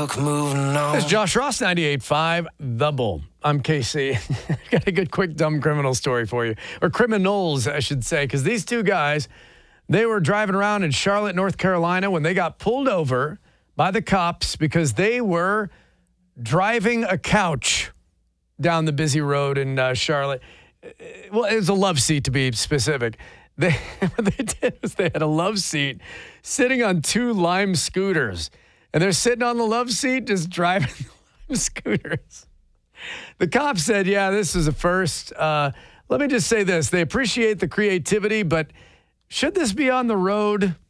book moving on. This is Josh Ross, 98.5, The Bull. I'm Casey. Got a good, quick, dumb criminal story for you. Or criminals, I should say, because these two guys, they were driving around in Charlotte, North Carolina when they got pulled over by the cops because they were driving a couch down the busy road in Charlotte. Well, it was a love seat, to be specific. What they did was they had a love seat sitting on two Lime scooters. And they're sitting on the love seat just driving the Lime scooters. The cops said, yeah, this is a first. Let me just say this. They appreciate the creativity, but should this be on the road?